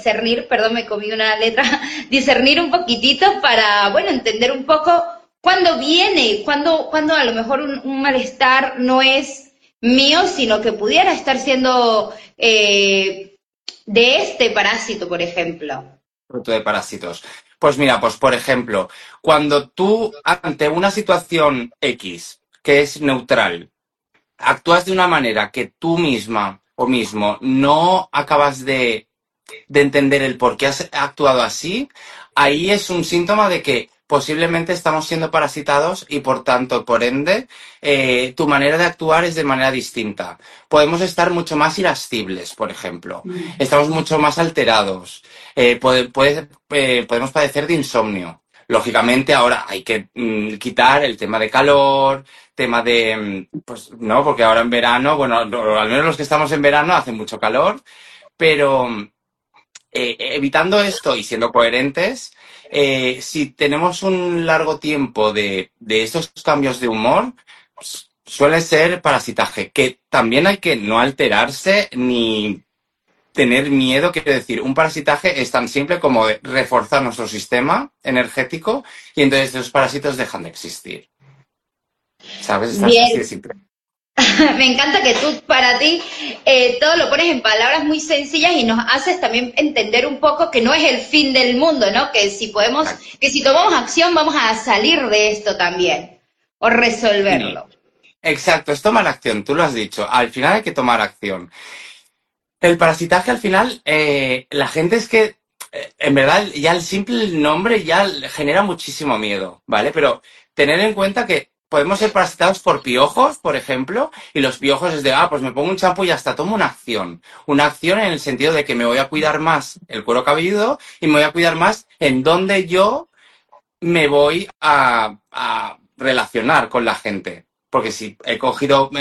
discernir, perdón, me comí una letra, discernir un poquitito para, bueno, entender un poco cuándo viene, cuándo a lo mejor un malestar no es mío, sino que pudiera estar siendo de este parásito, por ejemplo. Fruto de parásitos. Pues mira, pues por ejemplo, cuando tú ante una situación X que es neutral, actúas de una manera que tú misma o mismo no acabas de entender el por qué has actuado así, ahí es un síntoma de que posiblemente estamos siendo parasitados y por tanto, por ende, tu manera de actuar es de manera distinta. Podemos estar mucho más irascibles, por ejemplo. Estamos mucho más alterados. Podemos padecer de insomnio. Lógicamente ahora hay que quitar el tema de calor, tema de, pues no, porque ahora en verano, bueno, al menos los que estamos en verano hace mucho calor, pero evitando esto y siendo coherentes, si tenemos un largo tiempo de estos cambios de humor, suele ser parasitaje, que también hay que no alterarse ni tener miedo, quiero decir, un parasitaje es tan simple como reforzar nuestro sistema energético y entonces los parásitos dejan de existir. ¿Sabes? Es así de Bien, simple. me encanta que tú para ti todo lo pones en palabras muy sencillas y nos haces también entender un poco que no es el fin del mundo, ¿no? Que si podemos, que si tomamos acción vamos a salir de esto también o Sí, resolverlo. exacto, es tomar acción, tú lo has dicho. Al final hay que tomar acción. El parasitaje al final, la gente es que, en verdad, ya el simple nombre ya genera muchísimo miedo, ¿vale? Pero tener en cuenta que podemos ser parasitados por piojos, por ejemplo, y los piojos es de, pues me pongo un champú y hasta tomo una acción. Una acción en el sentido de que me voy a cuidar más el cuero cabelludo y me voy a cuidar más en dónde yo me voy a relacionar con la gente. Porque si he cogido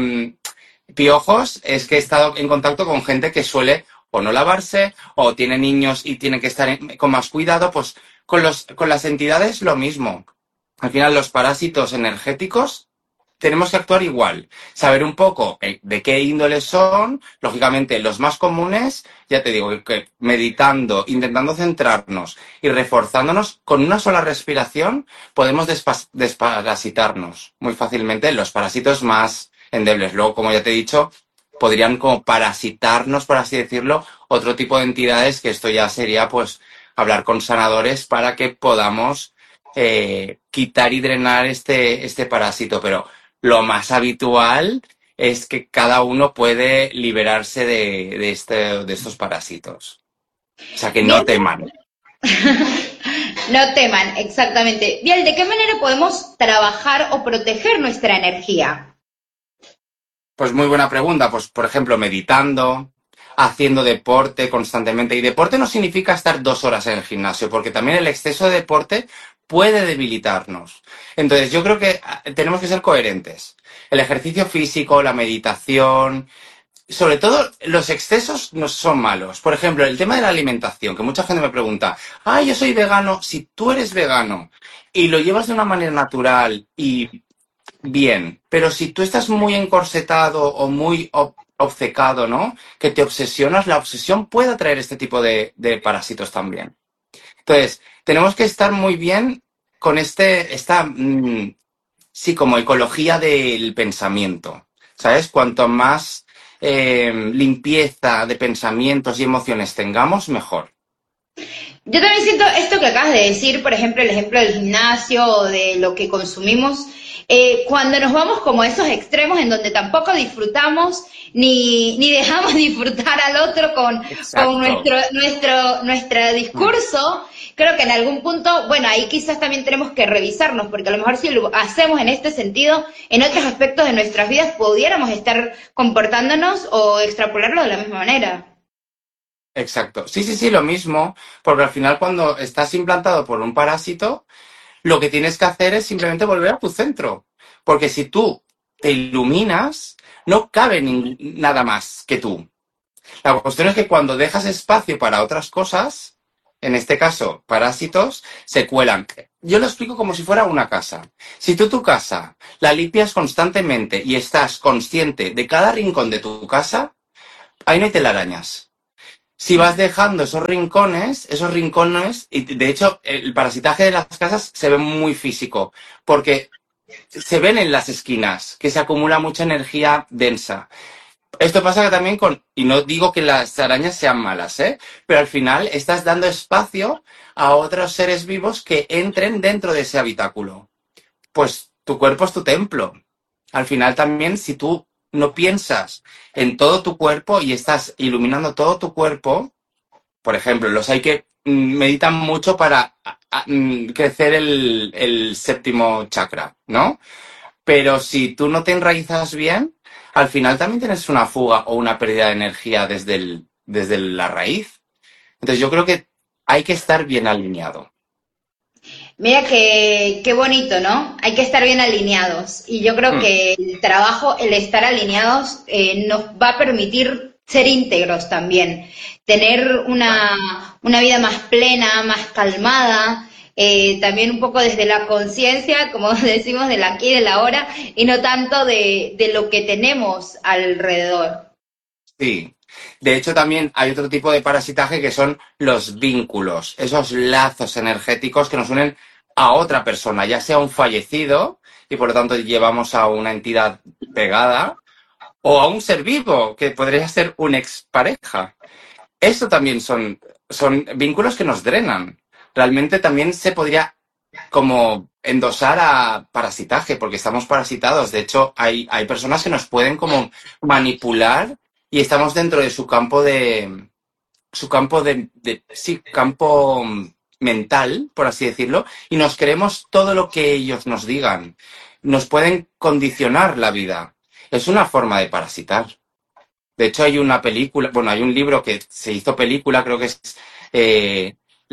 piojos, es que he estado en contacto con gente que suele o no lavarse, o tiene niños y tiene que estar con más cuidado, pues con las entidades lo mismo. Al final, los parásitos energéticos tenemos que actuar igual, saber un poco de qué índole son, lógicamente los más comunes, ya te digo, que meditando, intentando centrarnos y reforzándonos con una sola respiración, podemos desparasitarnos muy fácilmente los parásitos más endebles. Luego, como ya te he dicho, podrían como parasitarnos, por así decirlo, otro tipo de entidades, que esto ya sería pues hablar con sanadores para que podamos quitar y drenar este parásito, pero lo más habitual es que cada uno puede liberarse de estos parásitos. O sea, que Bien, no teman. no teman, exactamente. Bien, ¿de qué manera podemos trabajar o proteger nuestra energía? Pues muy buena pregunta. Pues, por ejemplo, meditando, haciendo deporte constantemente. Y deporte no significa estar 2 horas en el gimnasio, porque también el exceso de deporte puede debilitarnos. Entonces, yo creo que tenemos que ser coherentes. El ejercicio físico, la meditación, sobre todo, los excesos no son malos. Por ejemplo, el tema de la alimentación, que mucha gente me pregunta, yo soy vegano. Si tú eres vegano y lo llevas de una manera natural y bien, pero si tú estás muy encorsetado o muy obcecado, ¿no? Que te obsesionas, la obsesión puede atraer este tipo de parásitos también. Entonces, tenemos que estar muy bien con sí, como ecología del pensamiento, ¿sabes? Cuanto más limpieza de pensamientos y emociones tengamos, mejor. Yo también siento esto que acabas de decir, por ejemplo, el ejemplo del gimnasio o de lo que consumimos, cuando nos vamos como a esos extremos en donde tampoco disfrutamos ni dejamos disfrutar al otro con Exacto. nuestro Mm. discurso, creo que en algún punto, bueno, ahí quizás también tenemos que revisarnos, porque a lo mejor si lo hacemos en este sentido, en otros aspectos de nuestras vidas pudiéramos estar comportándonos o extrapolarlo de la misma manera. Exacto. Sí, sí, sí, lo mismo, porque al final cuando estás implantado por un parásito, lo que tienes que hacer es simplemente volver a tu centro. Porque si tú te iluminas, no cabe nada más que tú. La cuestión es que cuando dejas espacio para otras cosas, en este caso parásitos, se cuelan. Yo lo explico como si fuera una casa. Si tú tu casa la limpias constantemente y estás consciente de cada rincón de tu casa, ahí no hay telarañas. si vas dejando esos rincones, y de hecho el parasitaje de las casas se ve muy físico, porque se ven en las esquinas que se acumula mucha energía densa. Esto pasa también y no digo que las arañas sean malas, ¿eh? Pero al final estás dando espacio a otros seres vivos que entren dentro de ese habitáculo. Pues tu cuerpo es tu templo. Al final también, si tú no piensas en todo tu cuerpo y estás iluminando todo tu cuerpo, por ejemplo, los hay que meditan mucho para crecer el séptimo chakra, ¿no? Pero si tú no te enraizas bien, al final también tienes una fuga o una pérdida de energía desde la raíz. Entonces yo creo que hay que estar bien alineado. Mira qué bonito, ¿no? Hay que estar bien alineados. Y yo creo Mm. que el trabajo, el estar alineados, nos va a permitir ser íntegros también, tener una vida más plena, más calmada, también un poco desde la conciencia, como decimos, del aquí y del ahora, y no tanto de lo que tenemos alrededor. Sí. De hecho, también hay otro tipo de parasitaje que son los vínculos, esos lazos energéticos que nos unen a otra persona, ya sea un fallecido, y por lo tanto llevamos a una entidad pegada, o a un ser vivo, que podría ser una expareja. Esto también son vínculos que nos drenan. Realmente también se podría como endosar a parasitaje, porque estamos parasitados. De hecho, hay personas que nos pueden como manipular y estamos dentro de sí, campo mental, por así decirlo, y nos creemos todo lo que ellos nos digan. Nos pueden condicionar la vida. Es una forma de parasitar. De hecho, hay una película, bueno, hay un libro que se hizo película, creo que es eh,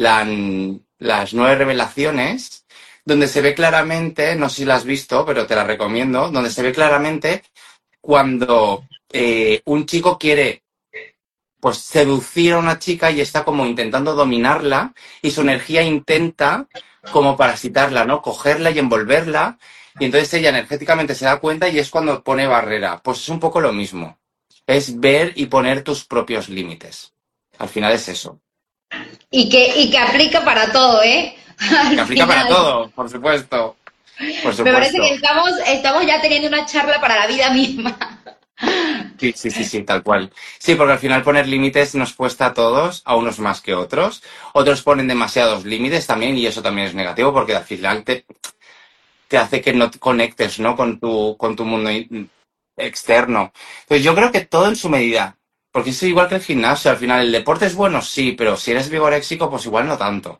Las nueve revelaciones, donde se ve claramente, no sé si la has visto, pero te la recomiendo, donde se ve claramente cuando un chico quiere pues seducir a una chica y está como intentando dominarla y su energía intenta como parasitarla, ¿no? Cogerla y envolverla y entonces ella energéticamente se da cuenta y es cuando pone barrera. Pues es un poco lo mismo. Es ver y poner tus propios límites. Al final es eso. Y que aplica para todo, ¿eh? Que Al aplica para final. todo, por supuesto. Por Me parece que supuesto. estamos ya teniendo una charla para la vida misma. Sí, sí, sí, sí, tal cual. Sí, porque al final poner límites nos cuesta a todos, a unos más que otros. Otros ponen demasiados límites también y eso también es negativo porque al final te hace que no te conectes, ¿no? con tu mundo externo. Pues yo creo que todo en su medida. Porque es igual que el gimnasio. Al final el deporte es bueno, sí, pero si eres vigoréxico, pues igual no tanto.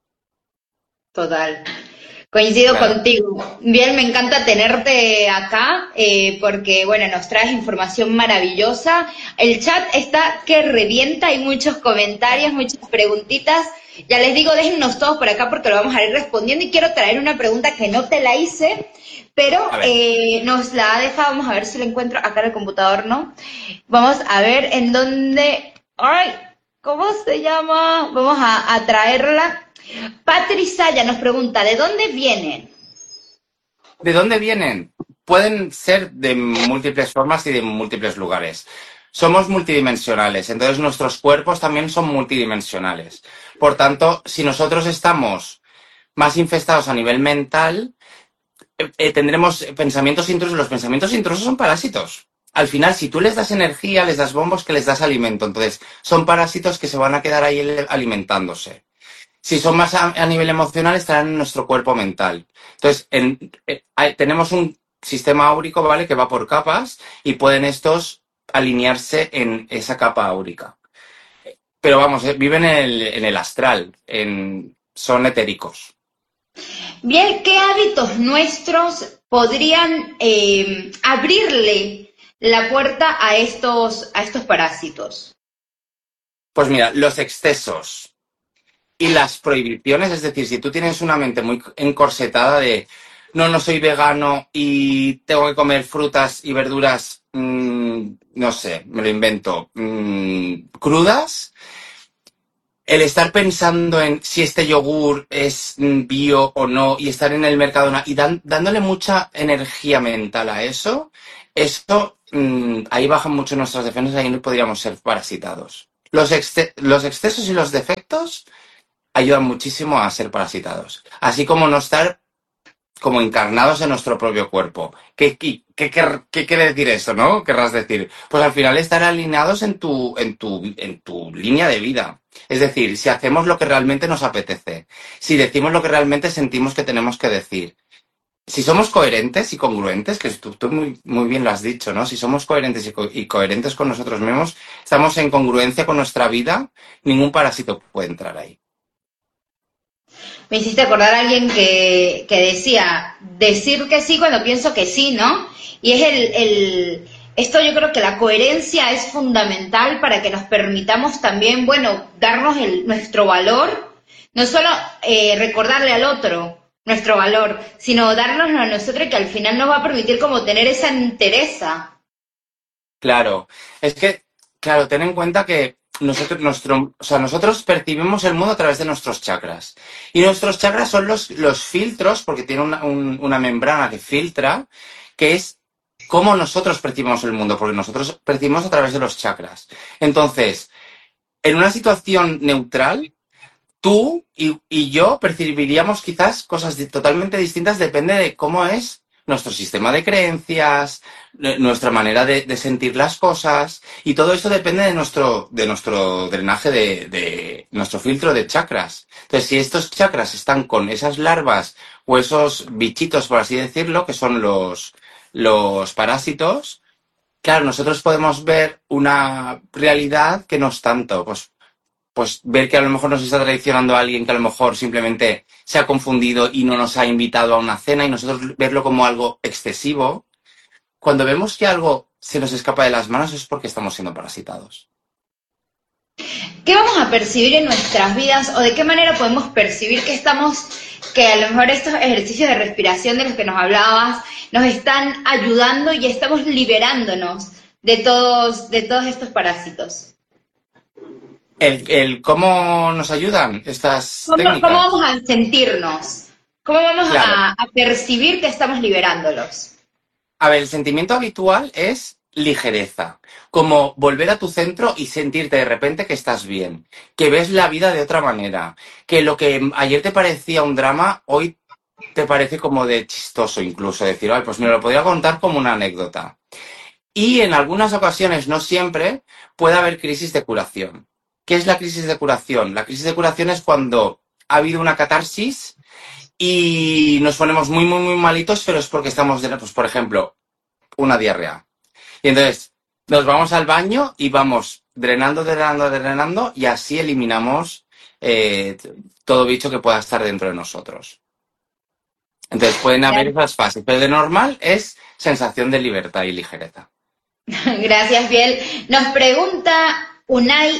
Total. Coincido Claro. contigo. Bien, me encanta tenerte acá porque, bueno, nos traes información maravillosa. El chat está que revienta, hay muchos comentarios, muchas preguntitas. Ya les digo, déjennos todos por acá porque lo vamos a ir respondiendo y quiero traer una pregunta que no te la hice, pero A ver. nos la ha dejado, vamos a ver si la encuentro acá en el computador, ¿no? Vamos a ver en dónde... ¡Ay! ¿Cómo se llama? Vamos a traerla. Patri Saya nos pregunta, ¿de dónde vienen? ¿De dónde vienen? Pueden ser de múltiples formas y de múltiples lugares. Somos multidimensionales, entonces nuestros cuerpos también son multidimensionales. Por tanto, si nosotros estamos más infestados a nivel mental, tendremos pensamientos intrusos. Los pensamientos intrusos son parásitos. Al final, si tú les das energía, les das bombos, que les das alimento. Entonces, son parásitos que se van a quedar ahí alimentándose. Si son más a nivel emocional, estarán en nuestro cuerpo mental. Entonces, tenemos un sistema áurico, ¿vale? Que va por capas y pueden estos alinearse en esa capa áurica. Pero vamos, viven en el astral, son etéricos. Bien, ¿qué hábitos nuestros podrían abrirle la puerta a estos parásitos? Pues mira, los excesos y las prohibiciones, es decir, si tú tienes una mente muy encorsetada de no, no soy vegano y tengo que comer frutas y verduras, no sé, me lo invento, crudas, el estar pensando en si este yogur es bio o no y estar en el Mercadona y dándole mucha energía mental a eso, ahí bajan mucho nuestras defensas y ahí no podríamos ser parasitados. Los excesos y los defectos ayudan muchísimo a ser parasitados. Así como no estar como encarnados en nuestro propio cuerpo. ¿Qué quiere decir eso, no? Querrás decir. Pues al final estar alineados en tu línea de vida. Es decir, si hacemos lo que realmente nos apetece, si decimos lo que realmente sentimos que tenemos que decir, si somos coherentes y congruentes, que tú muy bien lo has dicho, ¿no? Si somos coherentes y coherentes con nosotros mismos, estamos en congruencia con nuestra vida, ningún parásito puede entrar ahí. Me hiciste acordar a alguien que decía, decir que sí cuando pienso que sí, ¿no? Y es esto yo creo que la coherencia es fundamental para que nos permitamos también, bueno, darnos nuestro valor, no solo recordarle al otro nuestro valor, sino darnos a nosotros que al final nos va a permitir como tener esa entereza. Claro, es que, claro, ten en cuenta que nosotros percibimos el mundo a través de nuestros chakras. Y nuestros chakras son los filtros, porque tiene una membrana que filtra, que es cómo nosotros percibimos el mundo, porque nosotros percibimos a través de los chakras. Entonces, en una situación neutral, tú y yo percibiríamos quizás cosas totalmente distintas, depende de cómo es nuestro sistema de creencias, nuestra manera de sentir las cosas, y todo eso depende de nuestro drenaje, de nuestro filtro de chakras. Entonces, si estos chakras están con esas larvas o esos bichitos, por así decirlo, que son los parásitos, claro, nosotros podemos ver una realidad que no es tanto. Pues ver que a lo mejor nos está traicionando a alguien que a lo mejor simplemente se ha confundido y no nos ha invitado a una cena y nosotros verlo como algo excesivo. Cuando vemos que algo se nos escapa de las manos es porque estamos siendo parasitados. ¿Qué vamos a percibir en nuestras vidas o de qué manera podemos percibir que a lo mejor estos ejercicios de respiración de los que nos hablabas nos están ayudando y estamos liberándonos de todos estos parásitos? El cómo nos ayudan estas ¿Cómo técnicas. vamos a sentirnos? ¿Cómo vamos Claro. a percibir que estamos liberándolos? A ver, el sentimiento habitual es ligereza, como volver a tu centro y sentirte de repente que estás bien, que ves la vida de otra manera, que lo que ayer te parecía un drama, hoy te parece como de chistoso incluso, decir, ay, pues me lo podría contar como una anécdota. Y en algunas ocasiones, no siempre, puede haber crisis de curación. ¿Qué es la crisis de curación? La crisis de curación es cuando ha habido una catarsis y nos ponemos muy, muy, muy malitos, pero es porque estamos, pues por ejemplo, una diarrea. Y entonces nos vamos al baño y vamos drenando, drenando, drenando y así eliminamos eh, todo bicho que pueda estar dentro de nosotros. Entonces pueden haber esas fases, pero de normal es sensación de libertad y ligereza. Gracias, Biel. Nos pregunta Unai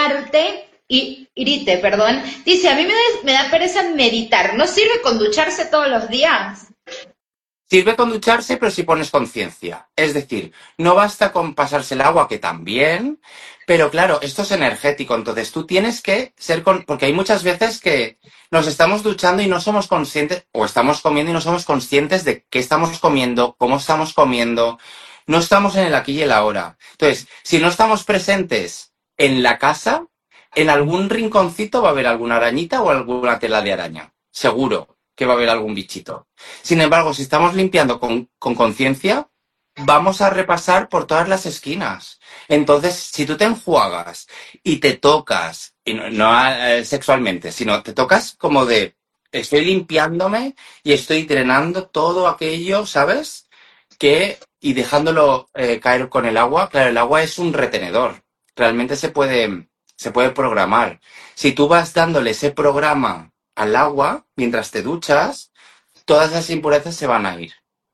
Irite, perdón. Dice, a mí me da pereza meditar. ¿No sirve con ducharse todos los días? Sirve con ducharse, pero si pones conciencia. Es decir, no basta con pasarse el agua, que también, pero claro, esto es energético, entonces tú tienes que porque hay muchas veces que nos estamos duchando y no somos conscientes, o estamos comiendo y no somos conscientes de qué estamos comiendo, cómo estamos comiendo, no estamos en el aquí y el ahora. Entonces, si no estamos presentes en la casa, en algún rinconcito va a haber alguna arañita o alguna tela de araña, seguro que va a haber algún bichito. Sin embargo, si estamos limpiando con conciencia, vamos a repasar por todas las esquinas. Entonces, si tú te enjuagas y te tocas, y no sexualmente, sino te tocas como de, estoy limpiándome y estoy drenando todo aquello, ¿sabes? Y dejándolo caer con el agua. Claro, el agua es un retenedor. Realmente se puede programar. Si tú vas dándole ese programa al agua mientras te duchas, todas las impurezas se van a ir.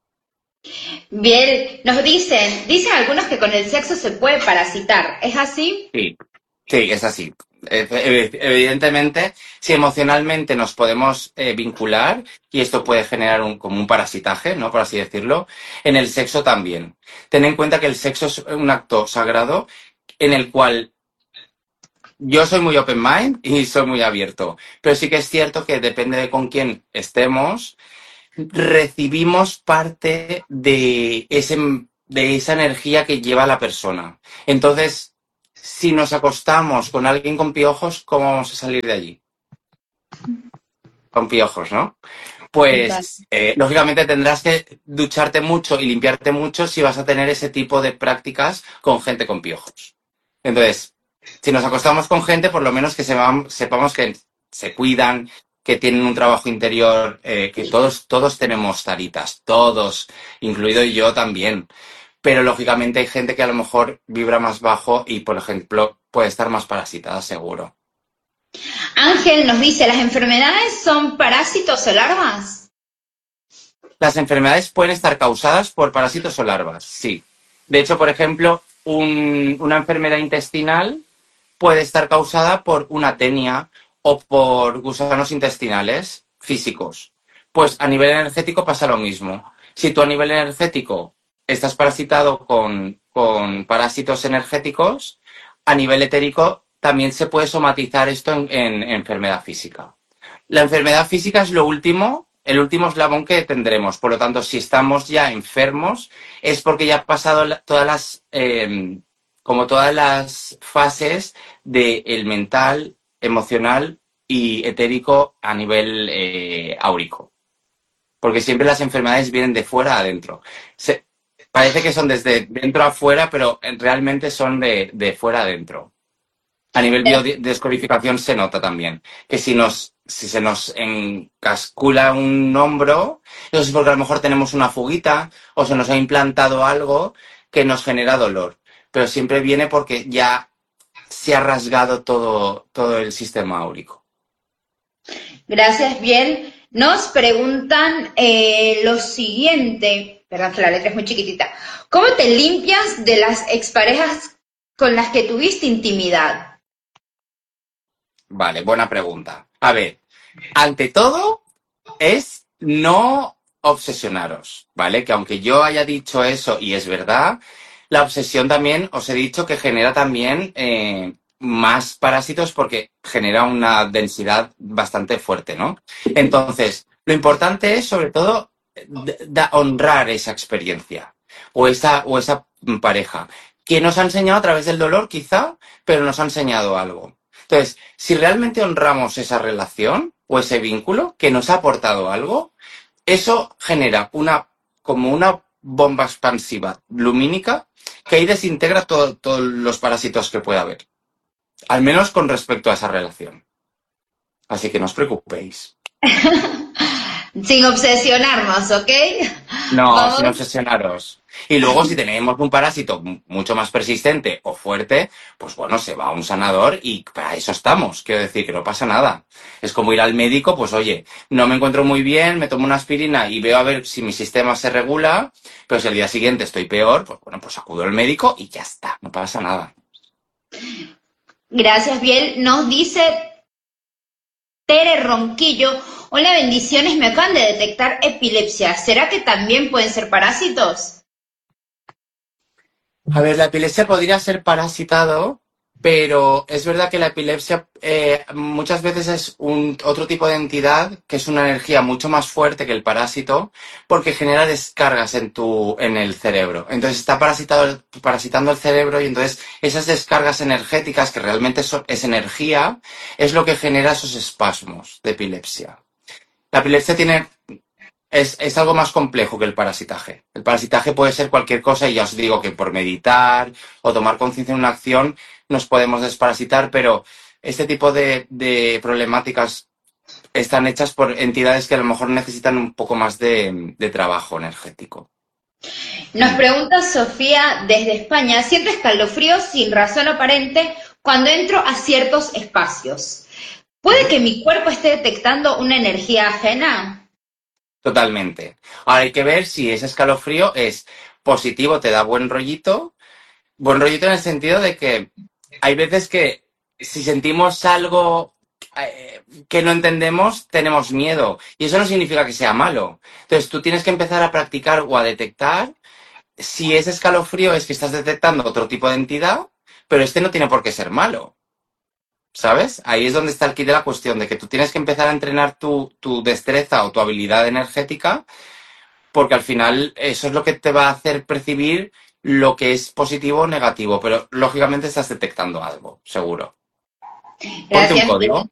Bien, dicen algunos que con el sexo se puede parasitar. ¿Es así? Sí, sí, es así. Evidentemente, si emocionalmente nos podemos vincular, y esto puede generar como un parasitaje, ¿no? Por así decirlo, en el sexo también. Ten en cuenta que el sexo es un acto sagrado en el cual yo soy muy open mind y soy muy abierto, pero sí que es cierto que depende de con quién estemos, recibimos parte de esa energía que lleva la persona. Entonces, si nos acostamos con alguien con piojos, ¿cómo vamos a salir de allí? Con piojos, ¿no? Total. Pues lógicamente tendrás que ducharte mucho y limpiarte mucho si vas a tener ese tipo de prácticas con gente con piojos. Entonces, si nos acostamos con gente, por lo menos que sepamos que se cuidan, que tienen un trabajo interior, que todos tenemos taritas, todos, incluido yo también. Pero lógicamente hay gente que a lo mejor vibra más bajo y, por ejemplo, puede estar más parasitada, seguro. Ángel nos dice, ¿las enfermedades son parásitos o larvas? Las enfermedades pueden estar causadas por parásitos o larvas, sí. De hecho, por ejemplo, una enfermedad intestinal puede estar causada por una tenia o por gusanos intestinales físicos. Pues a nivel energético pasa lo mismo. Si tú a nivel energético estás parasitado con parásitos energéticos, a nivel etérico también se puede somatizar esto en enfermedad física. La enfermedad física es lo último, el último eslabón que tendremos. Por lo tanto, si estamos ya enfermos, es porque ya ha pasado como todas las fases del mental, emocional y etérico a nivel áurico. Porque siempre las enfermedades vienen de fuera a adentro. Parece que son desde dentro a fuera, pero realmente son de fuera a adentro. A nivel biodescodificación se nota también que si se nos encascula un hombro, eso es porque a lo mejor tenemos una fuguita o se nos ha implantado algo que nos genera dolor. Pero siempre viene porque ya se ha rasgado todo el sistema áurico. Gracias, Biel. Nos preguntan lo siguiente, perdón que la letra es muy chiquitita. ¿Cómo te limpias de las exparejas con las que tuviste intimidad? Vale, buena pregunta. A ver, ante todo es no obsesionaros, ¿vale? Que aunque yo haya dicho eso y es verdad, la obsesión también os he dicho que genera también más parásitos porque genera una densidad bastante fuerte, ¿no? Entonces, lo importante es sobre todo honrar esa experiencia o esa pareja que nos ha enseñado a través del dolor quizá, pero nos ha enseñado algo. Entonces, si realmente honramos esa relación o ese vínculo que nos ha aportado algo, eso genera como una bomba expansiva lumínica que ahí desintegra todos los parásitos que pueda haber. Al menos con respecto a esa relación. Así que no os preocupéis. Sin obsesionarnos, ¿ok? No, sin Vamos. obsesionaros. Y luego, si tenemos un parásito mucho más persistente o fuerte, pues bueno, se va a un sanador y para eso estamos. Quiero decir que no pasa nada. Es como ir al médico, pues oye, no me encuentro muy bien, me tomo una aspirina y veo a ver si mi sistema se regula, pero si al día siguiente estoy peor, pues bueno, pues acudo al médico y ya está, no pasa nada. Gracias, Biel. Nos dice Tere Ronquillo. Hola, bendiciones. Me acaban de detectar epilepsia. ¿Será que también pueden ser parásitos? A ver, la epilepsia podría ser parasitado, pero es verdad que la epilepsia muchas veces es otro tipo de entidad que es una energía mucho más fuerte que el parásito porque genera descargas en el cerebro. Entonces está parasitando el cerebro y entonces esas descargas energéticas que realmente es energía es lo que genera esos espasmos de epilepsia. La epilepsia es algo más complejo que el parasitaje. El parasitaje puede ser cualquier cosa y ya os digo que por meditar o tomar conciencia en una acción nos podemos desparasitar, pero este tipo de problemáticas están hechas por entidades que a lo mejor necesitan un poco más de trabajo energético. Nos pregunta Sofía desde España. Siento escalofríos sin razón aparente cuando entro a ciertos espacios. ¿Puede que mi cuerpo esté detectando una energía ajena? Totalmente. Ahora hay que ver si ese escalofrío es positivo, te da buen rollito en el sentido de que hay veces que si sentimos algo que no entendemos, tenemos miedo. Y eso no significa que sea malo. Entonces tú tienes que empezar a practicar o a detectar si ese escalofrío es que estás detectando otro tipo de entidad, pero este no tiene por qué ser malo. ¿Sabes? Ahí es donde está el quid de la cuestión, de que tú tienes que empezar a entrenar tu destreza o tu habilidad energética, porque al final eso es lo que te va a hacer percibir lo que es positivo o negativo, pero lógicamente estás detectando algo, seguro. Ponte un Gracias. código.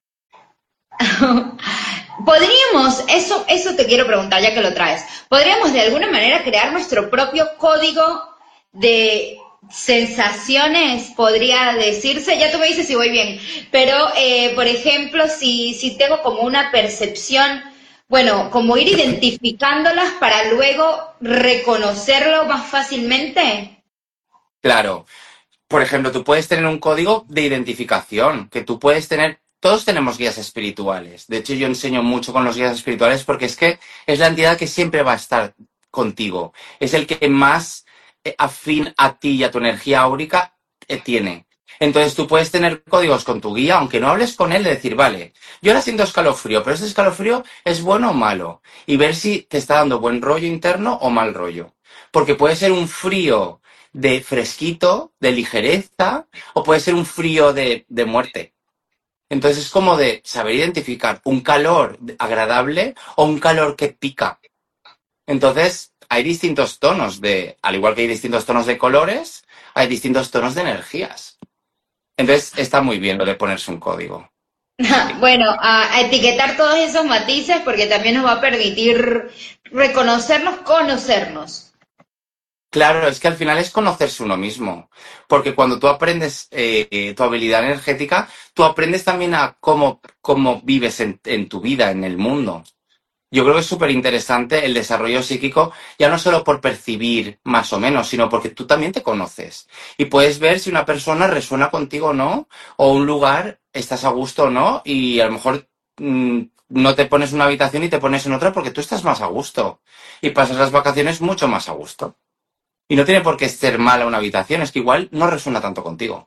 Podríamos, eso te quiero preguntar ya que lo traes, ¿podríamos de alguna manera crear nuestro propio código de sensaciones, podría decirse? Ya tú me dices si voy bien, pero por ejemplo, si tengo como una percepción, bueno, como ir identificándolas para luego reconocerlo más fácilmente. Claro. Por ejemplo, tú puedes tener un código de identificación, que tú puedes tener, todos tenemos guías espirituales. De hecho, yo enseño mucho con los guías espirituales porque es que es la entidad que siempre va a estar contigo. Es el que más afín a ti y a tu energía áurica tiene. Entonces tú puedes tener códigos con tu guía, aunque no hables con él, de decir, vale, yo ahora siento escalofrío, pero este escalofrío es bueno o malo. Y ver si te está dando buen rollo interno o mal rollo. Porque puede ser un frío de fresquito, de ligereza, o puede ser un frío de muerte. Entonces es como de saber identificar un calor agradable o un calor que pica. Entonces hay distintos tonos de, al igual que hay distintos tonos de colores, hay distintos tonos de energías. Entonces está muy bien lo de ponerse un código. Sí. Bueno, a etiquetar todos esos matices porque también nos va a permitir reconocernos, conocernos. Claro, es que al final es conocerse uno mismo, porque cuando tú aprendes tu habilidad energética, tú aprendes también a cómo vives en tu vida, en el mundo. Yo creo que es súper interesante el desarrollo psíquico, ya no solo por percibir más o menos, sino porque tú también te conoces. Y puedes ver si una persona resuena contigo o no, o un lugar estás a gusto o no, y a lo mejor no te pones en una habitación y te pones en otra porque tú estás más a gusto. Y pasas las vacaciones mucho más a gusto. Y no tiene por qué ser mala una habitación, es que igual no resuena tanto contigo.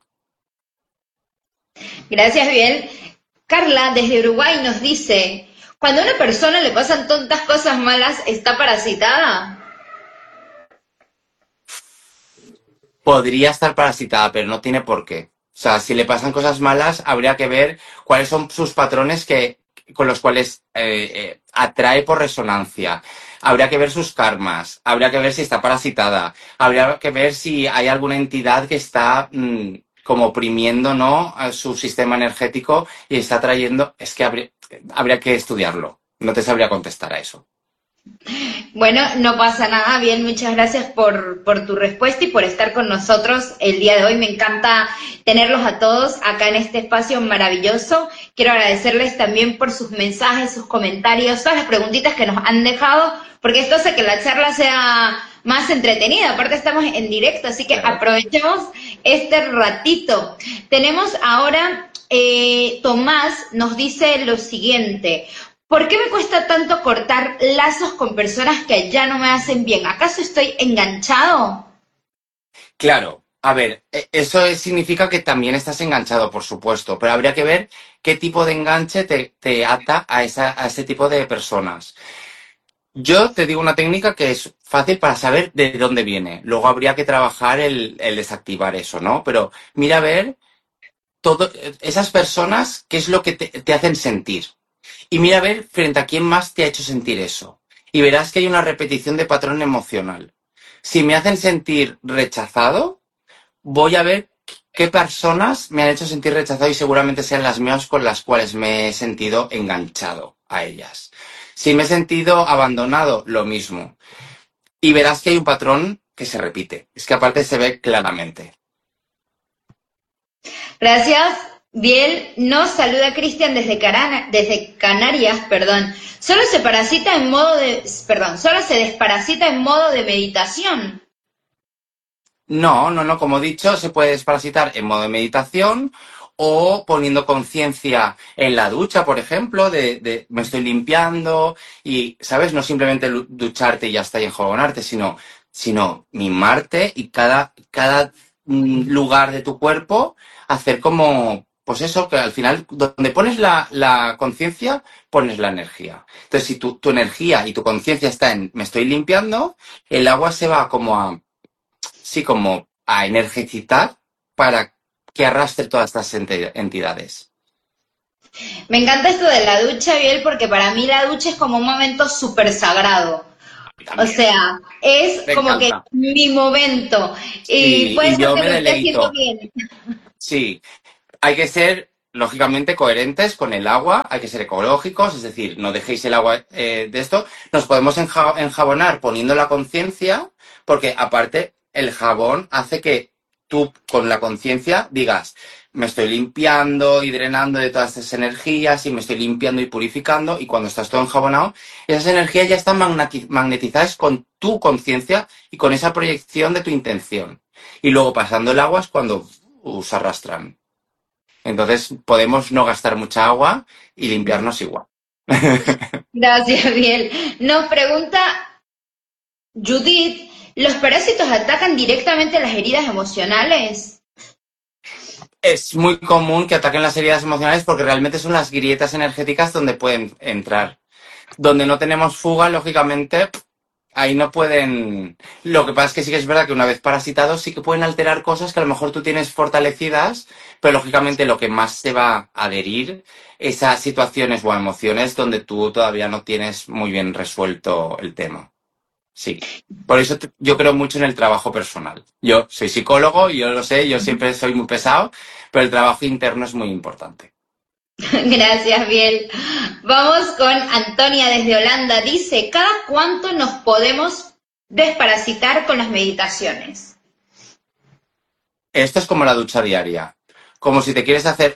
Gracias, Biel. Carla, desde Uruguay, nos dice, cuando a una persona le pasan tantas cosas malas, ¿está parasitada? Podría estar parasitada, pero no tiene por qué. O sea, si le pasan cosas malas, habría que ver cuáles son sus patrones con los cuales atrae por resonancia. Habría que ver sus karmas, habría que ver si está parasitada, habría que ver si hay alguna entidad que está como oprimiendo, ¿no?, a su sistema energético y está trayendo. Es que habría que estudiarlo. No te sabría contestar a eso. Bueno, no pasa nada, bien, muchas gracias por tu respuesta y por estar con nosotros el día de hoy. Me encanta tenerlos a todos acá en este espacio maravilloso. Quiero agradecerles también por sus mensajes, sus comentarios, todas las preguntitas que nos han dejado, porque esto hace que la charla sea más entretenida. Aparte estamos en directo, así que Claro. aprovechemos este ratito. Tenemos ahora, Tomás nos dice lo siguiente. ¿Por qué me cuesta tanto cortar lazos con personas que ya no me hacen bien? ¿Acaso estoy enganchado? Claro, a ver, significa que también estás enganchado, por supuesto, pero habría que ver qué tipo de enganche te ata a ese tipo de personas. Yo te digo una técnica que es fácil para saber de dónde viene. Luego habría que trabajar el desactivar eso, ¿no? Pero mira a ver esas personas, qué es lo que te hacen sentir. Y mira a ver frente a quién más te ha hecho sentir eso. Y verás que hay una repetición de patrón emocional. Si me hacen sentir rechazado, voy a ver qué personas me han hecho sentir rechazado y seguramente sean las mías con las cuales me he sentido enganchado a ellas. Si me he sentido abandonado, lo mismo. Y verás que hay un patrón que se repite. Es que aparte se ve claramente. Gracias. Biel nos saluda Cristian desde Canarias, perdón. Solo se desparasita en modo de meditación. No, no, no. Como he dicho, se puede desparasitar en modo de meditación o poniendo conciencia en la ducha, por ejemplo, de me estoy limpiando y, ¿sabes? No simplemente ducharte y ya está y enjabonarte, sino mimarte y cada lugar de tu cuerpo hacer como, pues eso, que al final, donde pones la conciencia, pones la energía. Entonces, si tu energía y tu conciencia está en me estoy limpiando, el agua se va como a energizar para que arrastre todas estas entidades. Me encanta esto de la ducha, Biel, porque para mí la ducha es como un momento súper sagrado. O también. sea, es Me como que encanta. mi momento. Y Sí, puede y ser yo que me lo esté haciendo deleito. bien. Sí, hay que ser, lógicamente, coherentes con el agua, hay que ser ecológicos, es decir, no dejéis el agua de esto. Nos podemos enjabonar poniendo la conciencia, porque aparte el jabón hace que tú con la conciencia digas, me estoy limpiando y drenando de todas estas energías y me estoy limpiando y purificando, y cuando estás todo enjabonado, esas energías ya están magnetizadas con tu conciencia y con esa proyección de tu intención. Y luego pasando el agua es cuando se arrastran. Entonces podemos no gastar mucha agua y limpiarnos igual. Gracias, Biel. Nos pregunta Judith, ¿los parásitos atacan directamente las heridas emocionales? Es muy común que ataquen las heridas emocionales porque realmente son las grietas energéticas donde pueden entrar. Donde no tenemos fuga, lógicamente, ahí no pueden. Lo que pasa es que sí que es verdad que una vez parasitados sí que pueden alterar cosas que a lo mejor tú tienes fortalecidas, pero lógicamente lo que más te va a adherir es a situaciones o a emociones donde tú todavía no tienes muy bien resuelto el tema. Sí. Por eso yo creo mucho en el trabajo personal. Yo soy psicólogo, yo lo sé, yo siempre soy muy pesado, pero el trabajo interno es muy importante. Gracias, Biel. Vamos con Antonia desde Holanda. Dice, ¿cada cuánto nos podemos desparasitar con las meditaciones? Esto es como la ducha diaria. Como si te quieres hacer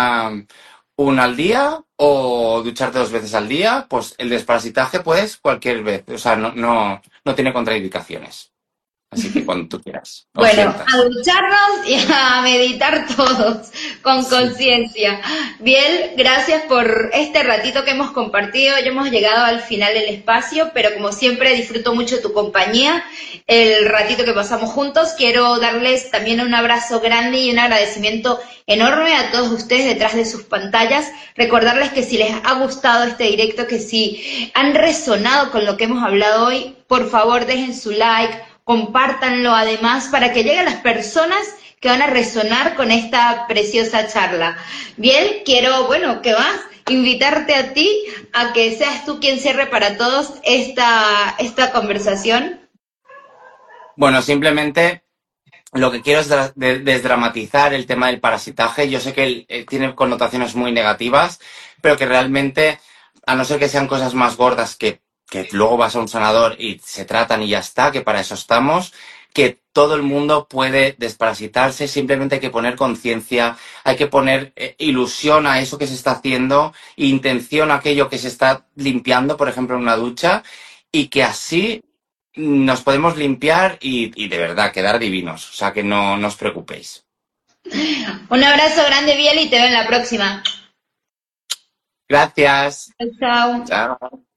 una al día o ducharte 2 veces al día, pues el desparasitaje puedes cualquier vez. O sea, no tiene contraindicaciones. Así que cuando tú quieras, o Bueno, a sientas. ducharnos y a meditar todos con Sí. conciencia. Biel, gracias por este ratito que hemos compartido. Ya hemos llegado al final del espacio, pero como siempre disfruto mucho tu compañía, el ratito que pasamos juntos. Quiero darles también un abrazo grande y un agradecimiento enorme a todos ustedes detrás de sus pantallas. Recordarles que si les ha gustado este directo, que si han resonado con lo que hemos hablado hoy, por favor dejen su like, compártanlo además para que lleguen las personas que van a resonar con esta preciosa charla. Bien, quiero, bueno, ¿qué más? Invitarte a ti a que seas tú quien cierre para todos esta conversación. Bueno, simplemente lo que quiero es desdramatizar el tema del parasitaje. Yo sé que tiene connotaciones muy negativas, pero que realmente, a no ser que sean cosas más gordas que luego vas a un sanador y se tratan y ya está, que para eso estamos, que todo el mundo puede desparasitarse, simplemente hay que poner conciencia, hay que poner ilusión a eso que se está haciendo, intención a aquello que se está limpiando, por ejemplo, en una ducha, y que así nos podemos limpiar y de verdad quedar divinos. O sea que no os preocupéis. Un abrazo grande, Biel, y te veo en la próxima. Gracias. Chao, chao. Chao.